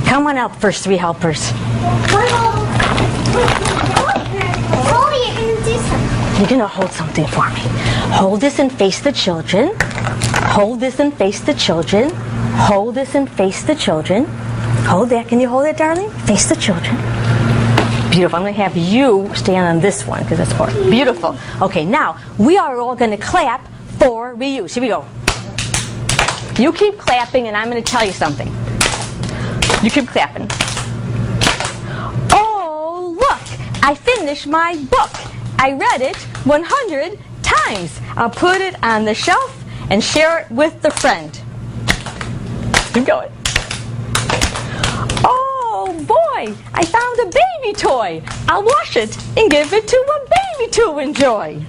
Come on out, first three helpers. You're going to hold something for me. Hold this and face the children. Hold this and face the children. Hold this and face the children. Hold that. Can you hold it, darling? Face the children. Beautiful. I'm going to have you stand on this one because that's more beautiful. Okay, now we are all going to clap for reuse. Here we go. You keep clapping and I'm going to tell you something. You keep clapping. Oh, look! I finished my book. I read it 100 times. I'll put it on the shelf and share it with a friend. Keep going. Oh boy, I found a baby toy. I'll wash it and give it to a baby to enjoy.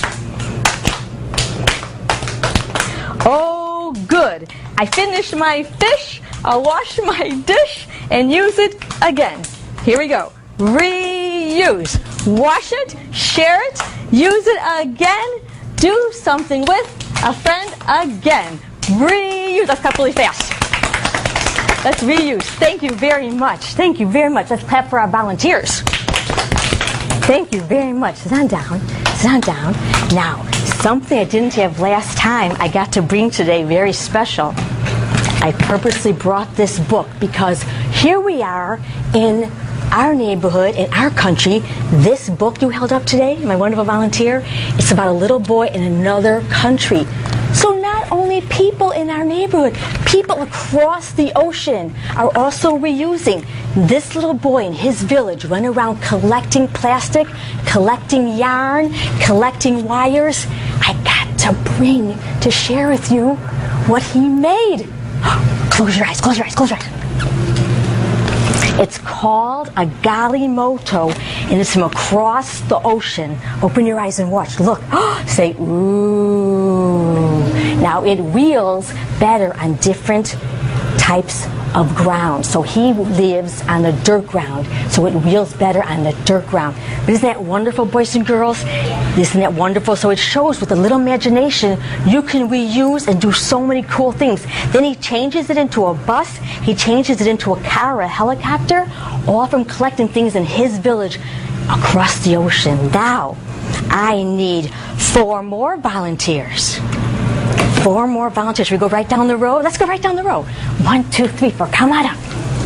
Oh good, I finished my fish. I'll wash my dish and use it again. Here we go. Reuse. Wash it, share it, use it again, do something with a friend again. Reuse. Let's clap really fast. Let's reuse. Thank you very much. Thank you very much. Let's clap for our volunteers. Thank you very much. Sit on down. Sit on down. Now, something I didn't have last time I got to bring today, very special. I purposely brought this book because here we are in our neighborhood, in our country. This book you held up today, my wonderful volunteer, it's about a little boy in another country. So not only people in our neighborhood, people across the ocean are also reusing. This little boy in his village went around collecting plastic, collecting yarn, collecting wires. I got to bring to share with you what he made. Close your eyes, close your eyes, close your eyes. It's called a galimoto, and it's from across the ocean. Open your eyes and watch. Look. Say, ooh. Now, it wheels better on different types of ground. So he lives on the dirt ground, so it wheels better on the dirt ground. But isn't that wonderful, boys and girls? Isn't that wonderful? So it shows with a little imagination, you can reuse and do so many cool things. Then he changes it into a bus, he changes it into a car or a helicopter, all from collecting things in his village across the ocean. Now, I need 4 more volunteers. 4 more volunteers. We go right down the row. Let's go right down the row. 1, 2, 3, 4. Come on up.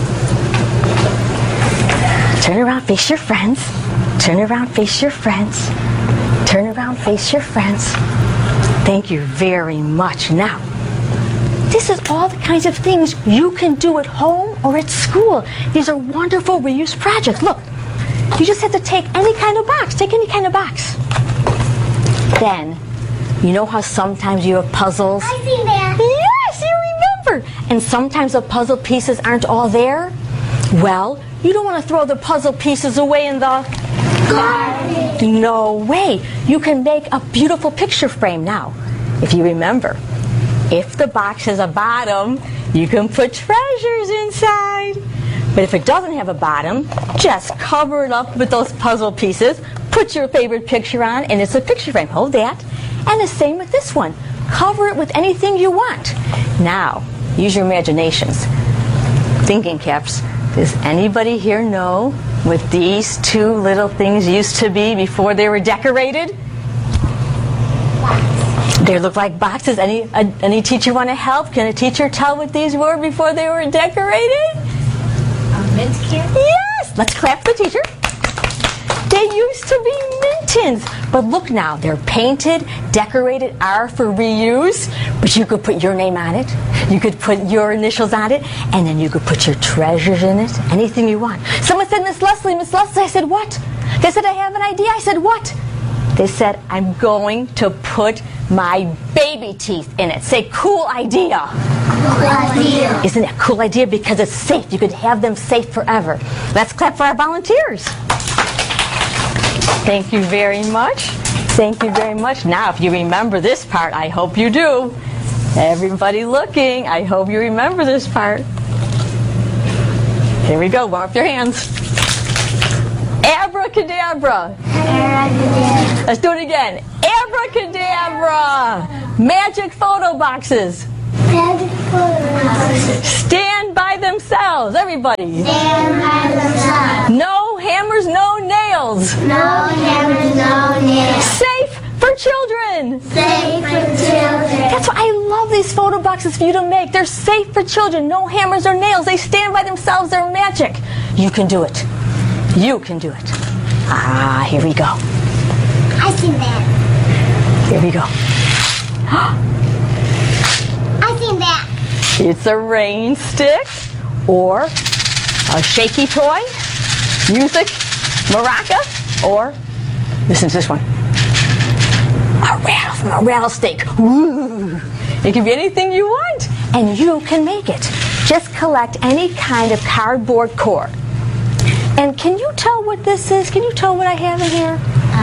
Turn around, face your friends. Turn around, face your friends. Turn around, face your friends. Thank you very much. Now, this is all the kinds of things you can do at home or at school. These are wonderful reuse projects. Look, you just have to take any kind of box. Take any kind of box. Then, you know how sometimes you have puzzles? I see that. Yes, you remember. And sometimes the puzzle pieces aren't all there. Well, you don't want to throw the puzzle pieces away in the garbage. No way. You can make a beautiful picture frame now. If you remember, if the box has a bottom, you can put treasures inside. But if it doesn't have a bottom, just cover it up with those puzzle pieces, put your favorite picture on, and it's a picture frame. Hold that. And the same with this one. Cover it with anything you want. Now, use your imaginations. Thinking caps. Does anybody here know what these 2 little things used to be before they were decorated? They look like boxes. Any teacher want to help? Can a teacher tell what these were before they were decorated? Mint can? Yes! Let's clap for the teacher. They used to be Mintons. But look now, they're painted, decorated, R for reuse. But you could put your name on it. You could put your initials on it. And then you could put your treasures in it. Anything you want. Someone said, Miss Leslie, I said, what? They said, I have an idea. I said, what? They said, I'm going to put my baby teeth in it. Say, cool idea. Cool idea. Isn't that a cool idea? Because it's safe. You could have them safe forever. Let's clap for our volunteers. Thank you very much. Thank you very much. Now, if you remember this part, I hope you do. Everybody looking, I hope you remember this part. Here we go. Warm up your hands. Abracadabra. Abracadabra. Let's do it again. Abracadabra. Magic photo boxes. Magic Stand by themselves. Everybody. Stand by themselves. No hammers, no nails. No hammers, no nails. Safe for children. Safe for children. That's why I love these photo boxes for you to make. They're safe for children. No hammers or nails. They stand by themselves. They're magic. You can do it. You can do it. Ah, here we go. I seen that. Here we go. I seen that. It's a rain stick or a shaky toy, music, maraca, or listen to this one. A rattlesnake. Woo! It can be anything you want, and you can make it. Just collect any kind of cardboard core. And can you tell what this is? Can you tell what I have in here?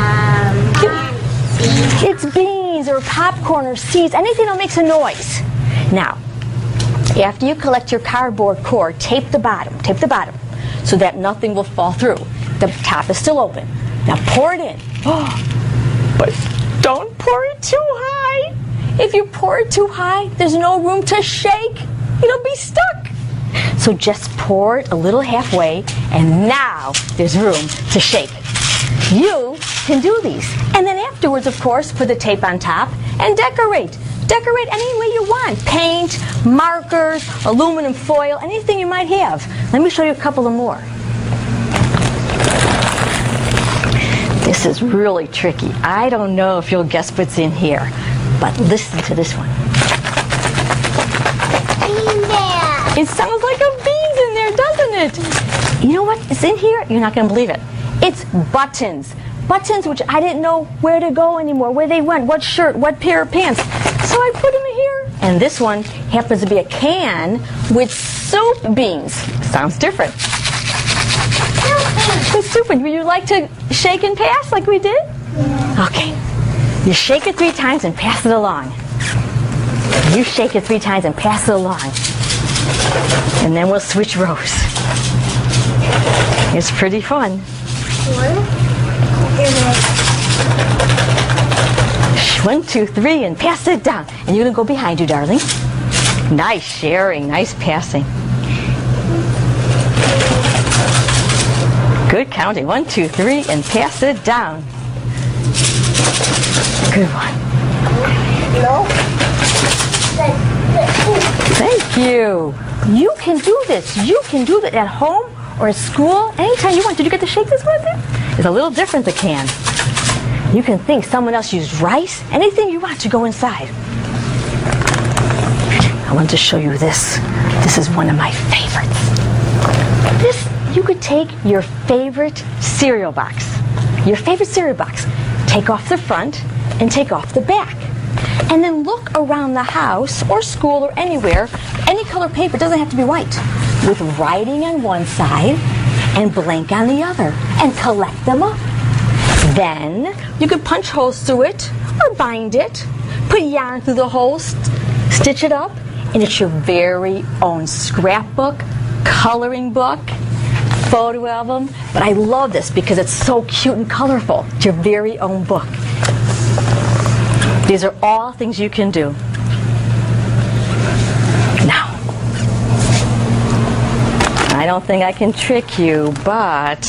It's beans or popcorn or seeds, anything that makes a noise. Now, after you collect your cardboard core, tape the bottom so that nothing will fall through. The top is still open. Now pour it in. But don't pour it too high. If you pour it too high, there's no room to shake. It'll be stuck. So just pour it a little halfway, and now there's room to shake. You can do these. And then afterwards, of course, put the tape on top and decorate. Decorate any way you want. Paint, markers, aluminum foil, anything you might have. Let me show you a couple of more. This is really tricky. I don't know if you'll guess what's in here, but listen to this one. It sounds like a bean's in there, doesn't it? You know what is in here? You're not going to believe it. It's buttons. Buttons which I didn't know where to go anymore, where they went, what shirt, what pair of pants. So I put them in here. And this one happens to be a can with soup beans. Sounds different. With soup beans. Would you like to shake and pass like we did? Yeah. Okay. You shake it 3 times and pass it along. You shake it 3 times and pass it along. And then we'll switch rows. It's pretty fun. 1, 2, 3, and pass it down. And you're going to go behind you, darling. Nice sharing, nice passing. Good counting. 1, 2, 3, and pass it down. Good one. No. Thank you. You can do this. You can do that at home or at school, anytime you want. Did you get to shake this one there? It's a little different, the can. You can think someone else used rice, anything you want to go inside. I want to show you this. This is one of my favorites. This, you could take your favorite cereal box. Your favorite cereal box. Take off the front and take off the back. And then look around the house or school or anywhere, any color paper, doesn't have to be white, with writing on one side and blank on the other, and collect them up. Then you could punch holes through it or bind it, put yarn through the holes, stitch it up, and it's your very own scrapbook, coloring book, photo album. But I love this because it's so cute and colorful. It's your very own book. These are all things you can do. Now, I don't think I can trick you, but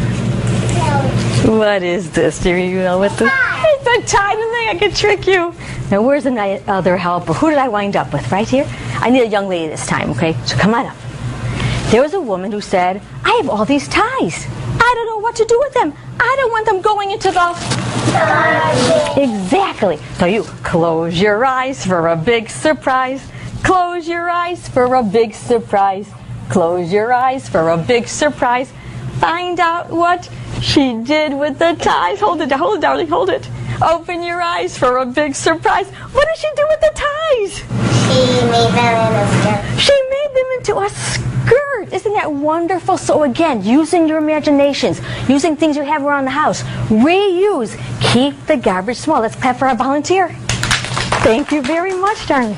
what is this? Do you know what this? It's a tie. I didn't think I could trick you. Now, where's the other helper? Who did I wind up with? Right here? I need a young lady this time, okay? So come on up. There was a woman who said, I have all these ties. I don't know what to do with them. I don't want them going into the... Exactly. So you close your eyes for a big surprise. Close your eyes for a big surprise. Close your eyes for a big surprise. Find out what she did with the ties. Hold it, darling, hold it. Open your eyes for a big surprise. What did she do with the ties? She made them into a skirt. She made them into a skirt. Isn't that wonderful? So again, using your imaginations, using things you have around the house. Reuse. Keep the garbage small. Let's clap for our volunteer. Thank you very much, darling.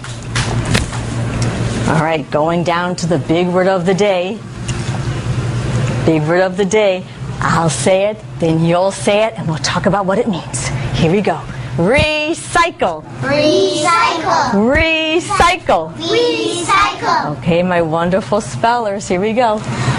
All right, going down to the big word of the day. Big word of the day. I'll say it, then you'll say it, and we'll talk about what it means. Here we go. Recycle. Recycle. Recycle. Recycle. Okay, my wonderful spellers, here we go.